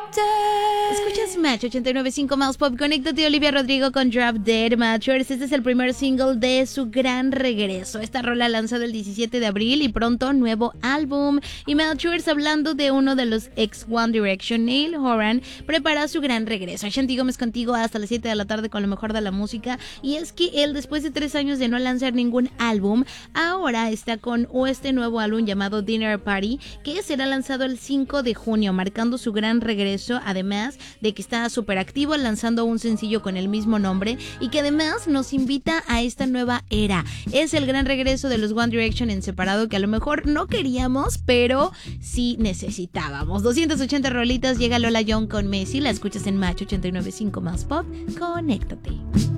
Escuchas Match 89.5 Mouse Pop. Conéctate, Olivia Rodrigo con Drop Dead Matchers. Este es el primer single de su gran regreso. Esta rola lanzada el 17 de abril y pronto nuevo álbum. Y Matchers, hablando de uno de los ex One Direction, Niall Horan, prepara su gran regreso. Ashanti Gómez contigo hasta las 7 de la tarde con lo mejor de la música. Y es que él, después de 3 años de no lanzar ningún álbum, ahora está con este nuevo álbum llamado Dinner Party, que será lanzado el 5 de junio, marcando su gran regreso, además de que está súper activo lanzando un sencillo con el mismo nombre y que además nos invita a esta nueva era. Es el gran regreso de los One Direction en separado que a lo mejor no queríamos, pero sí necesitábamos. 280 rolitas, llega Lola Young con Messi, la escuchas en Match 89.5 Más Pop. Conéctate.